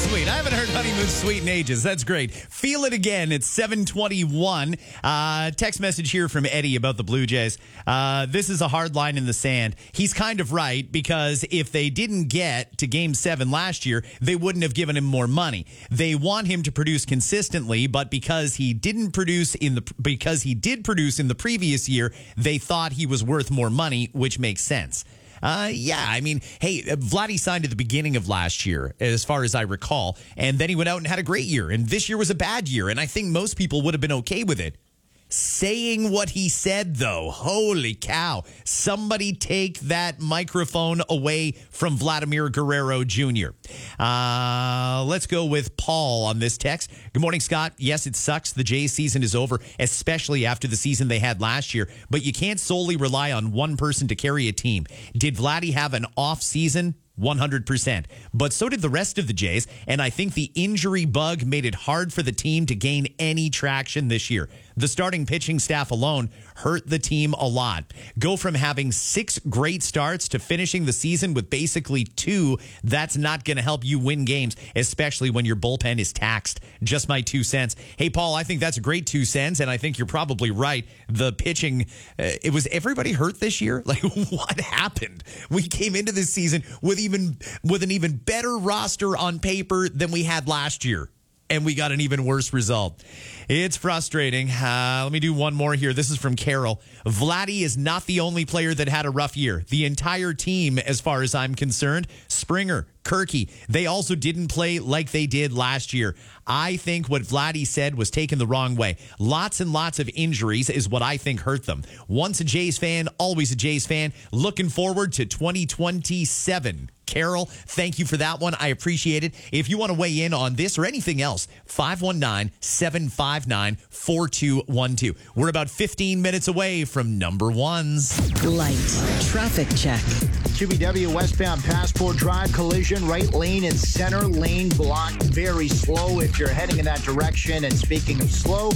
sweet. I haven't heard Honeymoon Sweet in ages. That's great. Feel it again. It's 7:21. Text message here from Eddie about the Blue Jays. This is a hard line in the sand. He's kind of right, because if they didn't get to Game 7 last year, they wouldn't have given him more money. They want him to produce consistently, but because he did produce in the previous year, they thought he was worth more money, which makes sense. Yeah, I mean, hey, Vladdy signed at the beginning of last year, as far as I recall, and then he went out and had a great year, and this year was a bad year, and I think most people would have been okay with it. Saying what he said, though, holy cow. Somebody take that microphone away from Vladimir Guerrero Jr. Let's go with Paul on this text. Good morning, Scott. Yes, it sucks. The Jays season is over, especially after the season they had last year, but you can't solely rely on one person to carry a team. Did Vladdy have an off season? 100%. But so did the rest of the Jays, and I think the injury bug made it hard for the team to gain any traction this year. The starting pitching staff alone hurt the team a lot. Go from having 6 great starts to finishing the season with basically 2. That's not going to help you win games, especially when your bullpen is taxed. Just my 2 cents. Hey, Paul, I think that's a great 2 cents, and I think you're probably right. The pitching, it was everybody hurt this year? Like, what happened? We came into this season with an even better roster on paper than we had last year, and we got an even worse result. It's frustrating. Let me do one more here. This is from Carol. Vladdy is not the only player that had a rough year. The entire team, as far as I'm concerned, Springer, Kirky, they also didn't play like they did last year. I think what Vladdy said was taken the wrong way. Lots and lots of injuries is what I think hurt them. Once a Jays fan, always a Jays fan. Looking forward to 2027. Carol, thank you for that one. I appreciate it. If you want to weigh in on this or anything else, 519-759-4212. We're about 15 minutes away from number ones. Light traffic check. QBW westbound Passport Drive collision, right lane and center lane blocked, very slow if you're heading in that direction. And speaking of slow,